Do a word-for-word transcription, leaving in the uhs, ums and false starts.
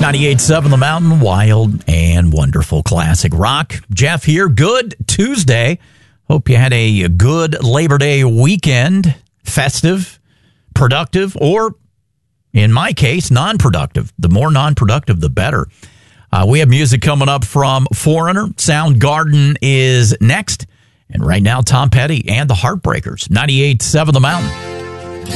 ninety-eight point seven The Mountain, wild and wonderful classic rock. Jeff here. Good Tuesday. Hope you had a good Labor Day weekend. Festive, productive, or in my case, non-productive. The more non-productive, the better. Uh, we have music coming up from Foreigner. Soundgarden is next. And right now, Tom Petty and the Heartbreakers. ninety-eight point seven The Mountain.